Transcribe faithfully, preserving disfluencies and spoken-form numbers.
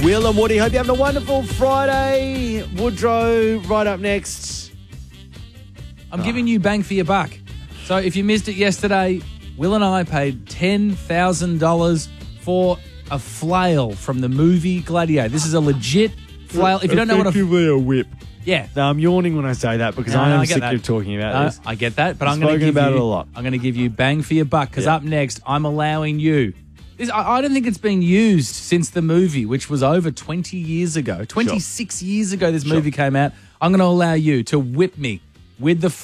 Will and Woody. Hope you're having a wonderful Friday. Woodrow, right up next. I'm oh. giving you bang for your buck. So if you missed it yesterday, Will and I paid ten thousand dollars for a flail from the movie Gladiator. This is a legit flail. If you don't know what a... Effectively a whip. Yeah. No, I'm yawning when I say that because no, I am no, I sick that. of talking about no, this. I get that, but I've I'm going to give about you, it a lot. I'm going to give you bang for your buck because yeah. up next, I'm allowing you... This, I, I don't think it's been used since the movie, which was over twenty years ago. twenty-six sure. years ago this sure. movie came out. I'm going to allow you to whip me with the